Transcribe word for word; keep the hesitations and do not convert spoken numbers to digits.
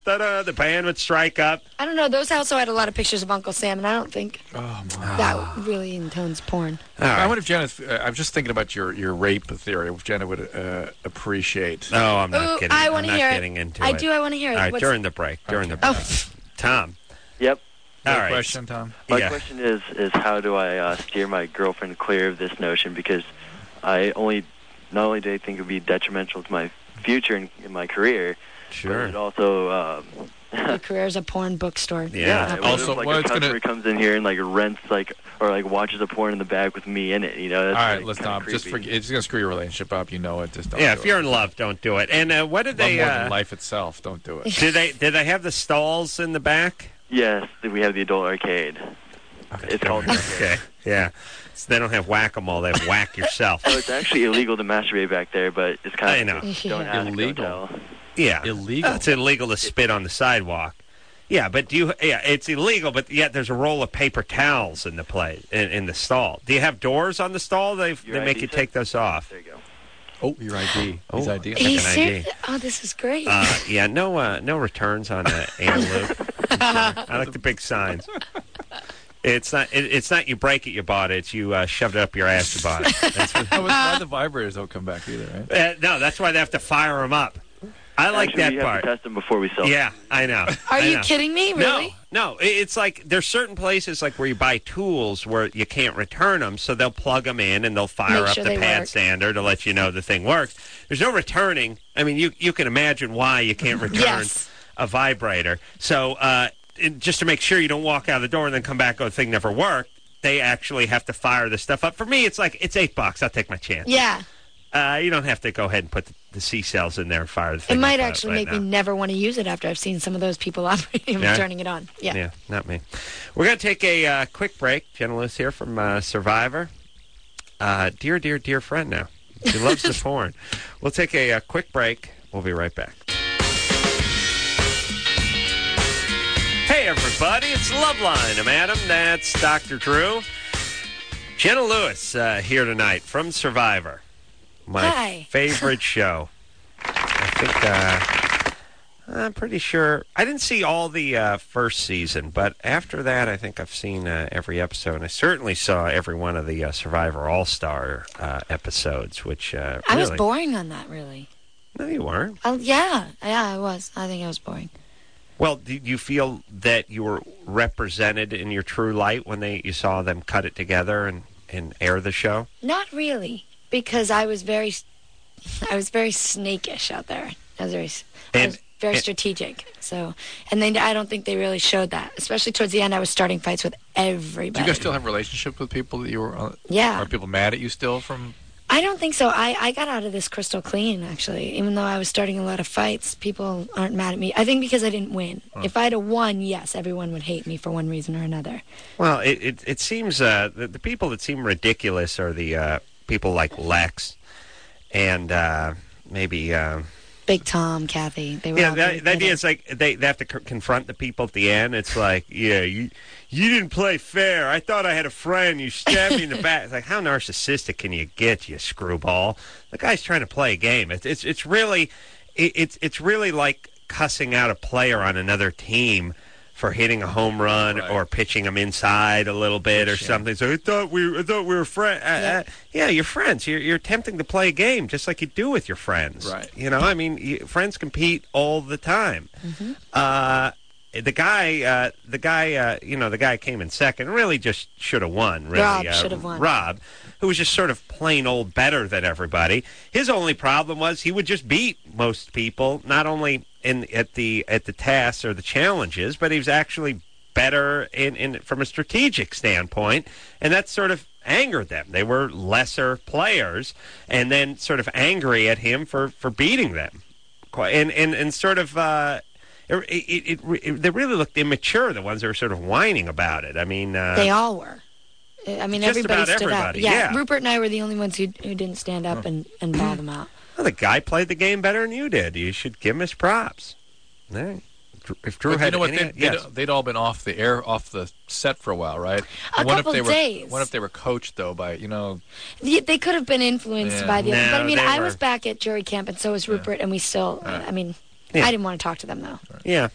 da-da, the band would strike up. I don't know. Those also had a lot of pictures of Uncle Sam, and I don't think oh, my. that really intones porn. All right. I wonder if Jenna, uh, I'm just thinking about your, your rape theory, if Jenna would uh, appreciate. No, I'm not Ooh, getting, I I'm want to not hear getting it. into I it. do. I want to hear it. All right, What's during the break. During Okay. the break. Oh. Tom. Yep. All Good right. question, Tom. My yeah. question is, is how do I uh, steer my girlfriend clear of this notion? Because I only, not only do I think it would be detrimental to my future in, in my career, Sure. but it also... Um, Your career is a porn bookstore. Yeah. It Also, also, like well, a it's customer gonna- comes in here and like rents like or like watches a porn in the bag with me in it. You know. All That's, right, like, let's kinda not. Just creepy. forget. It's going to screw your relationship up. You know it. Just don't Yeah, do if you're it. in love, don't do it. And uh, what did Love they... more Uh, than life itself. Don't do it. did they did they have the stalls in the back? Yes, we have the adult arcade. It's called. the arcade. Okay, yeah. So they don't have whack-a-mole. They have whack yourself. So it's actually illegal to masturbate back there, but it's kind I of know. don't Yeah. ask, don't Illegal. tell. Yeah. Illegal. It's illegal to spit on the sidewalk. Yeah, but do you? Yeah, it's illegal, but yet there's a roll of paper towels in the play in, in the stall. Do you have doors on the stall? They Your they make I D, you sir? take those off. There you go. Oh, your I D. Oh. His I D. He's He's Like an I D. serious? Oh, this is great. Uh, yeah, no uh, no returns on the anal loop. I like the big signs. It's not it, it's not you break it, you bought it. It's you uh, shoved it up your ass, you bought it. That's what, That was why the vibrators don't come back either, right? uh, no, that's why they have to fire them up. I like Actually, that you part. have to test them before we sell. Yeah, I know. Are I you know. kidding me? Really? No, no. It- It's like there's certain places like where you buy tools where you can't return them, so they'll plug them in and they'll fire Make up sure the they pad work. sander to let you know the thing works. There's no returning. I mean, you you can imagine why you can't return Yes. a vibrator. So uh, it, just to make sure you don't walk out of the door and then come back and go, the thing never worked, they actually have to fire the stuff up. For me, it's like, it's eight bucks. I'll take my chance. Yeah. Uh, you don't have to go ahead and put the, the C cells in there and fire the It thing might up actually right make now. me never want to use it after I've seen some of those people operating and Yeah. turning it on. Yeah. Yeah, not me. We're going to take a uh, quick break. Jenna Lewis here from uh, Survivor. Uh, dear, dear, dear friend now. She loves the porn. We'll take a uh, quick break. We'll be right back. Hey, everybody. It's Loveline. I'm Adam. That's Doctor Drew. Jenna Lewis uh, here tonight from Survivor. My Hi. favorite show. I think... Uh, I'm pretty sure. I didn't see all the uh, first season, but after that, I think I've seen uh, every episode. And I certainly saw every one of the uh, Survivor All-Star uh, episodes, which uh, I really... was boring on that, really. No, you weren't. Oh, yeah. Yeah, I was. I think I was boring. Well, did you feel that you were represented in your true light when they you saw them cut it together and, and air the show? Not really, because I was very, I was very snakish out there. I was very, I And- was very and- strategic. So, and then I don't think they really showed that. Especially towards the end, I was starting fights with Do everybody. you guys still have relationships with people that you were? Uh, Yeah. Are people mad at you still from? I don't think so. I, I got out of this crystal clean, actually. Even though I was starting a lot of fights, people aren't mad at me. I think because I didn't win. If I'd have won, yes, everyone would hate me for one reason or another. Well, it it, it seems uh, the, the people that seem ridiculous are the uh, people like Lex and uh, maybe... Uh, Big Tom, Kathy, they were Yeah, all the, pretty the idea good is like they, they have to c- confront the people at the end. It's like, yeah, you you didn't play fair. I thought I had a friend. You stabbed me in the back. It's like, how narcissistic can you get, you screwball? The guy's trying to play a game. It's it's it's really it, it's it's really like cussing out a player on another team for hitting a home run Right. or pitching them inside a little bit or Pushing. something. So I thought we I thought we were friends. Uh, Yeah. uh, yeah, you're friends. You're you're attempting to play a game just like you do with your friends. Right. You know, I mean, you, friends compete all the time. Mm-hmm. Uh, the guy, uh, the guy, uh, you know, the guy came in second. Really, just should have won. Really, Rob uh, should have won. Rob, who was just sort of plain old better than everybody. His only problem was he would just beat most people, not only in at the at the tasks or the challenges, but he was actually better in, in from a strategic standpoint, and that sort of angered them. They were lesser players, and then sort of angry at him for, for beating them, Quite- and and and sort of. Uh, it, it, it, it, they really looked immature, the ones that were sort of whining about it. I mean... Uh, They all were. I mean, Just everybody about stood everybody, up. Yeah, yeah. Rupert and I were the only ones who who didn't stand up and, and bawl them out. well, the guy played the game better than you did. You should give him his props. Hey, If Drew But had you know what? any... They'd, yes. they'd, they'd all been off the air, off the set for a while, right? A I wonder couple if they days. were. Wonder if they were coached though by you know. They, they could have been influenced Yeah. by the other. No, But I mean, they I were- was back at jury camp, and so was Rupert, and we still. I mean, Yeah. I didn't want to talk to them though. Yeah,